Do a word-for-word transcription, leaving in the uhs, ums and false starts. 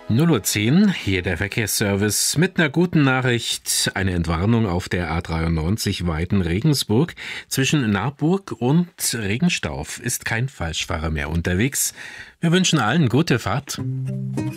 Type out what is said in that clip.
null Uhr zehn, hier der Verkehrsservice mit einer guten Nachricht. Eine Entwarnung auf der A dreiundneunzig Weiden-Regensburg. Zwischen Naarburg und Regenstauf ist kein Falschfahrer mehr unterwegs. Wir wünschen allen gute Fahrt.